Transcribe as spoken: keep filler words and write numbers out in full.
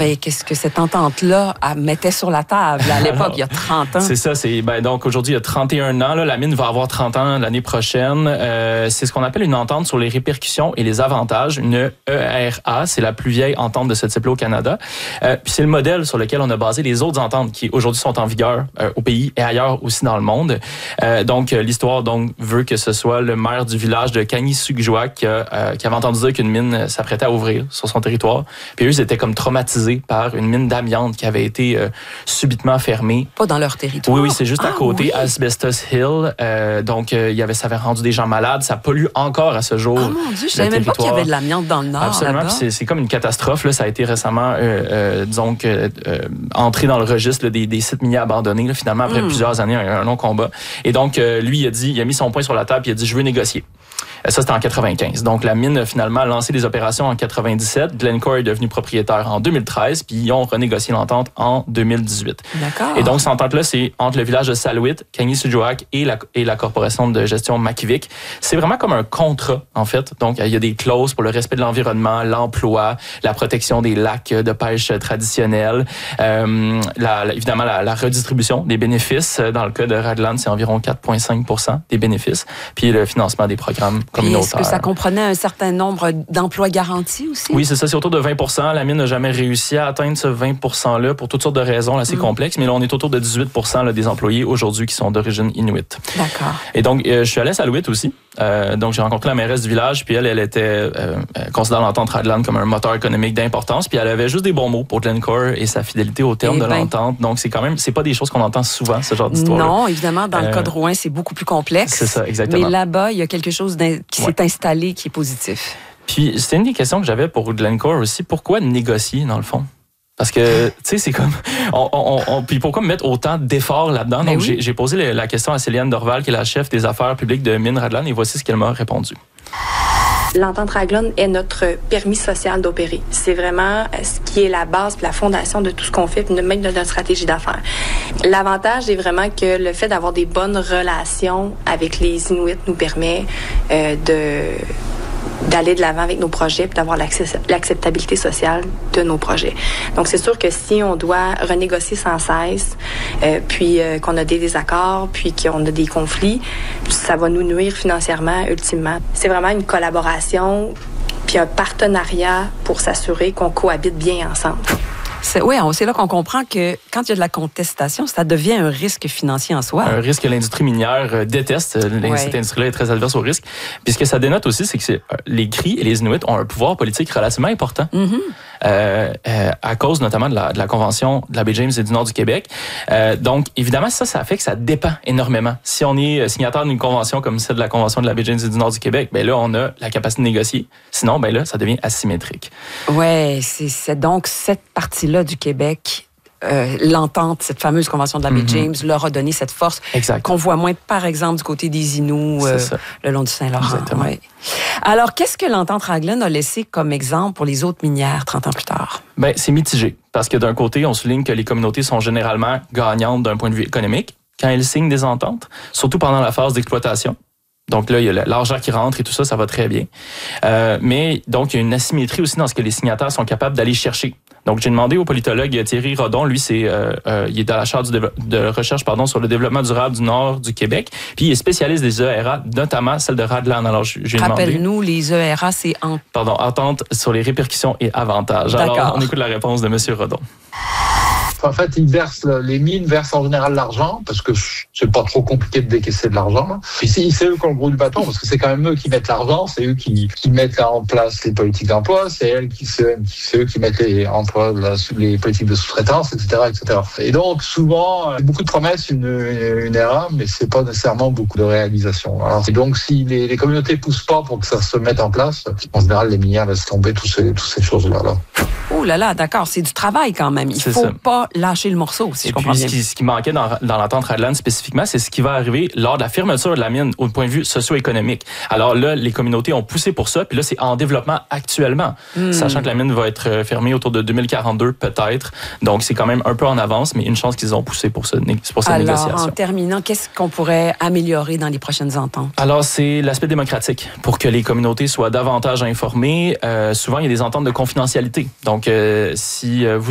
Ben, qu'est-ce que cette entente-là mettait sur la table à l'époque, il y a trente ans? C'est ça. C'est, ben, donc, aujourd'hui, il y a trente et un ans. Là, la mine va avoir trente ans l'année prochaine. Euh, c'est ce qu'on appelle une entente sur les répercussions et les avantages, une E R A. C'est la plus vieille entente de ce type-là au Canada. Euh, puis c'est le modèle sur lequel on a basé les autres ententes qui, aujourd'hui, sont en vigueur euh, au pays et ailleurs aussi dans le monde. Euh, donc, euh, l'histoire donc veut que ce soit le maire du village de Kanien'kehá:ka qui, euh, qui avait entendu dire qu'une mine s'apprêtait à ouvrir sur son territoire. Puis eux, ils étaient comme traumatisés par une mine d'amiante qui avait été euh, subitement fermée. Pas dans leur territoire? Oui, oui, c'est juste ah, à côté, oui. Asbestos Hill. Euh, donc, euh, il y avait, ça avait rendu des gens malades. Ça pollue encore à ce jour. Oh mon Dieu, je savais même pas qu'il y avait de l'amiante dans le Nord. Absolument, puis c'est, c'est comme une catastrophe. Là. Ça a été récemment, euh, euh, disons, que, euh, entré dans le registre là, des, des sites miniers abandonnés, là, finalement, après mm. plusieurs années, un, un long combat. Et donc, euh, lui, il a dit, il a mis son poing sur la table, puis il a dit, je veux négocier. Ça, c'était en quatre-vingt-quinze. Donc, la mine a finalement lancé des opérations en quatre-vingt-dix-sept. Glencore est devenu propriétaire en deux mille treize, puis ils ont renégocié l'entente en deux mille dix-huit. D'accord. Et donc, cette entente-là, c'est entre le village de Salouit, Kanien'kehá:ka et la, et la corporation de gestion Makivik. C'est vraiment comme un contrat, en fait. Donc, il y a des clauses pour le respect de l'environnement, l'emploi, la protection des lacs de pêche traditionnels, euh, la, la, évidemment, la, la redistribution des bénéfices. Dans le cas de Raglan, c'est environ quatre virgule cinq pour cent des bénéfices, puis le financement des programmes communautaires. Est-ce que ça comprenait un certain nombre d'emplois garantis aussi? Oui, c'est ça, c'est autour de vingt pour cent. La mine n'a jamais réussi à atteindre ce vingt pour cent-là pour toutes sortes de raisons assez mm. complexes, mais là, on est autour de dix-huit pour cent là, des employés aujourd'hui qui sont d'origine inuit. D'accord. Et donc, euh, je suis allé à Salouit aussi. Euh, donc, j'ai rencontré la mairesse du village, puis elle, elle était euh, considère l'entente Raglan comme un moteur économique d'importance, puis elle avait juste des bons mots pour Glencore et sa fidélité au terme eh de ben, l'entente. Donc, c'est quand même, c'est pas des choses qu'on entend souvent, ce genre d'histoire. Non, évidemment, dans euh, le cas de Rouen, c'est beaucoup plus complexe. C'est ça, exactement. Mais là-bas, il y a quelque chose qui ouais. s'est installé qui est positif. Puis, c'était une des questions que j'avais pour Glencore aussi. Pourquoi négocier, dans le fond? Parce que, tu sais, c'est comme... On, on, on, puis pourquoi mettre autant d'efforts là-dedans? Mais Donc, oui. j'ai, j'ai posé la question à Céliane Dorval, qui est la chef des affaires publiques de Mines Raglan, et voici ce qu'elle m'a répondu. L'entente Raglan est notre permis social d'opérer. C'est vraiment ce qui est la base, la fondation de tout ce qu'on fait, même de notre stratégie d'affaires. L'avantage est vraiment que le fait d'avoir des bonnes relations avec les Inuits nous permet euh, de... d'aller de l'avant avec nos projets et d'avoir l'acceptabilité sociale de nos projets. Donc, c'est sûr que si on doit renégocier sans cesse, euh, puis euh, qu'on a des désaccords, puis qu'on a des conflits, ça va nous nuire financièrement, ultimement. C'est vraiment une collaboration puis un partenariat pour s'assurer qu'on cohabite bien ensemble. C'est, oui, c'est là qu'on comprend que quand il y a de la contestation, ça devient un risque financier en soi. Un risque que l'industrie minière déteste. Ouais. Cette industrie-là est très adverse au risque. Puis ce que ça dénote aussi, c'est que c'est, les Cris et les Inuits ont un pouvoir politique relativement important. Mm-hmm. Euh, euh, à cause notamment de la, de la Convention de la baie James et du Nord du Québec. Euh, donc, évidemment, ça, ça fait que ça dépend énormément. Si on est signataire d'une convention comme celle de la Convention de la baie James et du Nord du Québec, ben là, on a la capacité de négocier. Sinon, ben là, ça devient asymétrique. Oui, c'est, c'est donc cette partie-là du Québec... Euh, l'entente, cette fameuse convention de la baie mm-hmm. James, leur a donné cette force exact. Qu'on voit moins, par exemple, du côté des Inuits, euh, le long du Saint-Laurent. Ouais. Alors, qu'est-ce que l'entente Raglan a laissé comme exemple pour les autres minières trente ans plus tard? Ben, c'est mitigé. Parce que d'un côté, on souligne que les communautés sont généralement gagnantes d'un point de vue économique quand elles signent des ententes, surtout pendant la phase d'exploitation. Donc là, il y a l'argent qui rentre et tout ça, ça va très bien. Euh, mais donc, il y a une asymétrie aussi dans ce que les signataires sont capables d'aller chercher. Donc, j'ai demandé au politologue Thierry Rodon, lui, c'est, euh, euh, il est à la chaire du déve- de recherche pardon, sur le développement durable du Nord du Québec, puis il est spécialiste des E R A, notamment celle de Raglan. Alors, j'ai Rappelle-nous, demandé... les E R A, c'est... En... Pardon, entente sur les répercussions et avantages. D'accord. Alors, on écoute la réponse de M. Rodon. En fait, ils versent, les mines versent en général l'argent parce que c'est pas trop compliqué de décaisser de l'argent. Puis c'est, c'est eux qui ont le gros du bâton parce que c'est quand même eux qui mettent l'argent, c'est eux qui, qui mettent en place les politiques d'emploi, c'est elles qui, c'est, c'est eux qui mettent les emplois, les politiques de sous-traitance, et cetera, et cetera. Et donc souvent, beaucoup de promesses, une, une R A, mais c'est pas nécessairement beaucoup de réalisation. Alors, et donc si les, les communautés poussent pas pour que ça se mette en place, en général, les minières laissent tomber tous ces, toutes ces choses-là. Là. Oh là là, d'accord, c'est du travail quand même. Il c'est faut ça. pas lâcher le morceau, si et je comprends puis, bien. Ce qui, ce qui manquait dans, dans l'entente Raglan spécifiquement, c'est ce qui va arriver lors de la fermeture de la mine au point de vue socio-économique. Alors là, les communautés ont poussé pour ça, puis là, c'est en développement actuellement, mm. sachant que la mine va être fermée autour de deux mille quarante-deux peut-être. Donc, c'est quand même un peu en avance, mais une chance qu'ils ont poussé pour, ce, pour cette Alors, négociation. Alors, en terminant, qu'est-ce qu'on pourrait améliorer dans les prochaines ententes? Alors, c'est l'aspect démocratique. Pour que les communautés soient davantage informées, euh, souvent, il y a des ententes de confidentialité. Donc, euh, si euh, vous